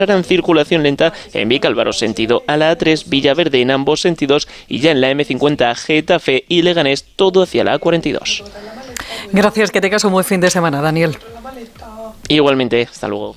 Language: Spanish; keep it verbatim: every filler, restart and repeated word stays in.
en circulación lenta en Vicálvaro sentido a la A tres, Villaverde en ambos sentidos y ya en la eme cincuenta Getafe y Leganés todo hacia la A cuarenta y dos. Gracias, que tengas un buen fin de semana, Daniel. Igualmente, hasta luego.